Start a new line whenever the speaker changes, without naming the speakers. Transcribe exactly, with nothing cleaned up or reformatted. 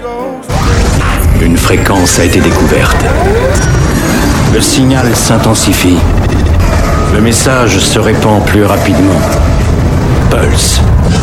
Une fréquence a été découverte. Le signal s'intensifie. Le message se répand plus rapidement. Pulse.